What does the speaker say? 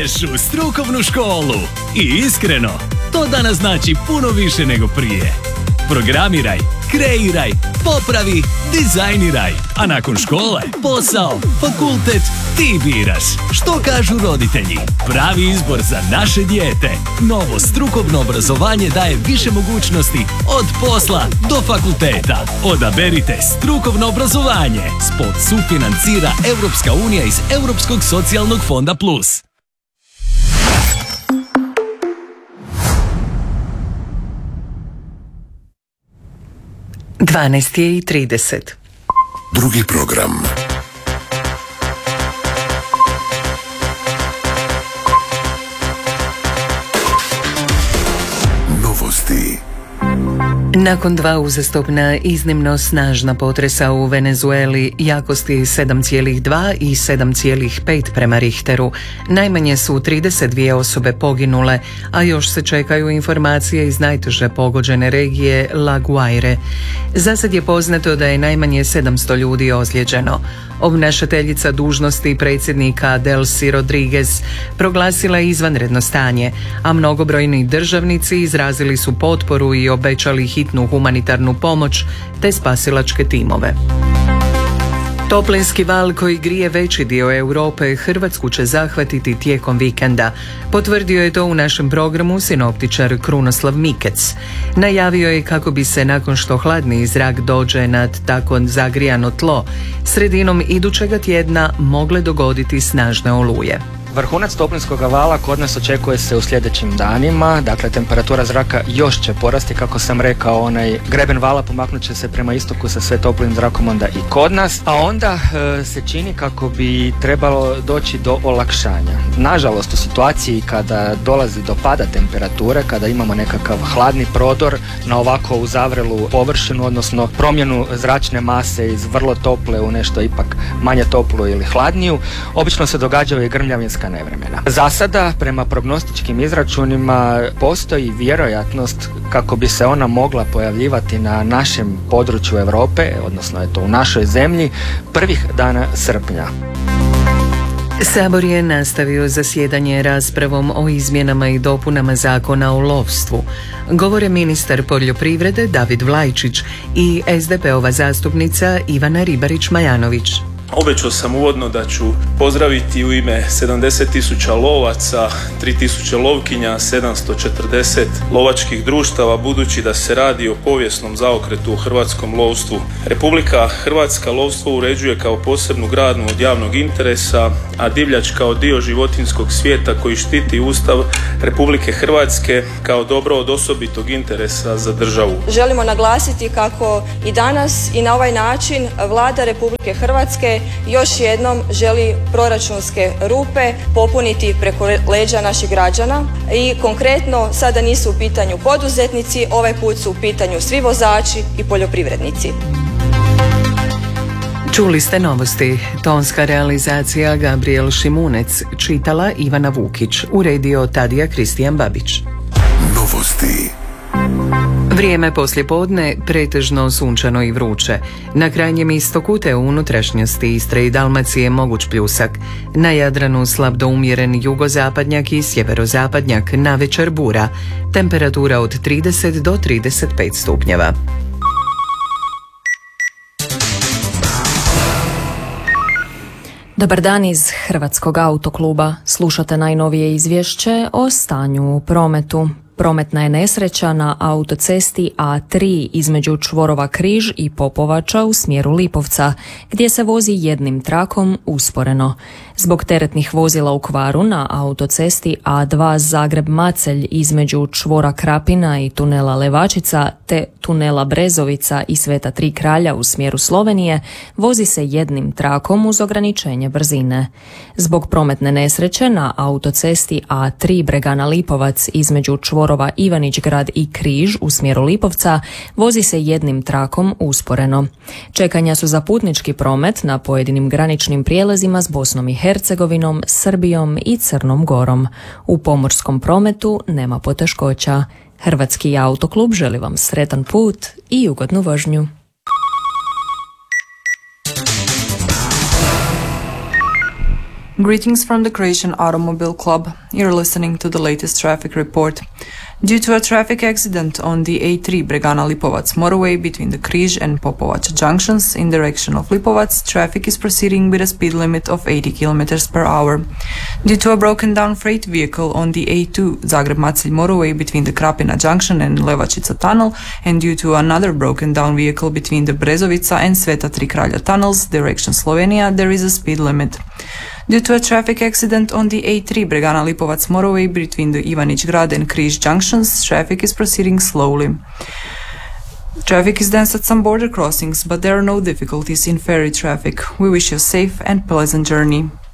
Ideš u strukovnu školu i iskreno, to danas znači puno više nego prije. Programiraj, kreiraj, popravi, dizajniraj, a nakon škole, posao, fakultet, ti biraš. Što kažu roditelji? Pravi izbor za naše dijete. Novo strukovno obrazovanje daje više mogućnosti od posla do fakulteta. Odaberite strukovno obrazovanje. Spot sufinancira Europska unija iz Europskog socijalnog fonda Plus. Dvanaest je i 30. Drugi program. Novosti. Nakon dva uzastopna iznimno snažna potresa u Venezueli jakosti 7,2 i 7,5 prema Richteru, najmanje su 32 osobe poginule, a još se čekaju informacije iz najteže pogođene regije La Guaire. Zasad je poznato da je najmanje 700 ljudi ozlijeđeno. Obnašateljica dužnosti predsjednika Delcy Rodriguez proglasila je izvanredno stanje, a mnogobrojni državnici izrazili su potporu i obećali hitnu humanitarnu pomoć te spasilačke timove. Toplinski val koji grije veći dio Europe Hrvatsku će zahvatiti tijekom vikenda. Potvrdio je to u našem programu sinoptičar Krunoslav Mikec. Najavio je kako bi se nakon što hladniji zrak dođe nad tako zagrijano tlo, sredinom idućega tjedna mogle dogoditi snažne oluje. Vrhunac toplinskog vala kod nas očekuje se u sljedećim danima, dakle temperatura zraka još će porasti, kako sam rekao, onaj greben vala pomaknut će se prema istoku sa sve toplim zrakom onda i kod nas, a onda se čini kako bi trebalo doći do olakšanja. Nažalost, u situaciji kada dolazi do pada temperature, kada imamo nekakav hladni prodor na ovako uzavrelu površinu, odnosno promjenu zračne mase iz vrlo tople u nešto ipak manje toplu ili hladniju, obično se događaju i grmljavinska nevremena. Za sada, prema prognostičkim izračunima, postoji vjerojatnost kako bi se ona mogla pojavljivati na našem području Europe, odnosno je to u našoj zemlji, prvih dana srpnja. Sabor je nastavio zasjedanje raspravom o izmjenama i dopunama zakona o lovstvu. Govore ministar poljoprivrede David Vlajčić i SDP-ova zastupnica Ivana Ribarić-Majanović. Obećao sam uvodno da ću pozdraviti u ime 70.000 lovaca, 3.000 lovkinja, 740 lovačkih društava, budući da se radi o povijesnom zaokretu u hrvatskom lovstvu. Republika Hrvatska lovstvo uređuje kao posebnu granu od javnog interesa, a divljač kao dio životinjskog svijeta koji štiti Ustav Republike Hrvatske kao dobro od osobitog interesa za državu. Želimo naglasiti kako i danas i na ovaj način Vlada Republike Hrvatske još jednom želi proračunske rupe popuniti preko leđa naših građana i konkretno sada nisu u pitanju poduzetnici, ovaj put su u pitanju svi vozači i poljoprivrednici. Čuli ste novosti. Tonska realizacija Gabriel Šimunec, čitala Ivana Vukić, uredio Tadija Kristijan Babić. Novosti. Vrijeme poslijepodne pretežno sunčano i vruće. Na krajnjem istoku te u unutrašnjosti Istre i Dalmacije moguć pljusak. Na Jadranu slab do umjeren jugozapadnjak i sjeverozapadnjak, navečer bura. Temperatura od 30 do 35 stupnjeva. Dobar dan iz Hrvatskog autokluba. Slušate najnovije izvješće o stanju u prometu. Prometna je nesreća na autocesti A3 između čvorova Križ i Popovača u smjeru Lipovca, gdje se vozi jednim trakom usporeno. Zbog teretnih vozila u kvaru na autocesti A2 Zagreb-Macelj između čvora Krapina i tunela Levačica te tunela Brezovica i Sveta Tri kralja u smjeru Slovenije vozi se jednim trakom uz ograničenje brzine. Zbog prometne nesreće na autocesti A3 Bregana Lipovac između čvorova Ivanić Grad i Križ u smjeru Lipovca vozi se jednim trakom usporeno. Čekanja su za putnički promet na pojedinim graničnim prijelazima s Bosnom i Hercegovinom, Srbijom i Crnom Gorom. U pomorskom prometu nema poteškoća. Hrvatski autoklub želi vam sretan put i ugodnu vožnju. Greetings from the Croatian Automobile Club. You're listening to the latest traffic report. Due to a traffic accident on the A3 Bregana-Lipovac motorway between the Križ and Popovača junctions in direction of Lipovac, traffic is proceeding with a speed limit of 80 km per hour. Due to a broken down freight vehicle on the A2 Zagreb-Macelj motorway between the Krapina junction and Levačica tunnel, and due to another broken down vehicle between the Brezovica and Sveta Tri Kralja tunnels, direction Slovenia, there is a speed limit. Due to a traffic accident on the A3 Bregana-Lipovac motorway between the Ivanić Grad and Križ junctions, traffic is proceeding slowly. Traffic is dense at some border crossings, but there are no difficulties in ferry traffic. We wish you a safe and pleasant journey.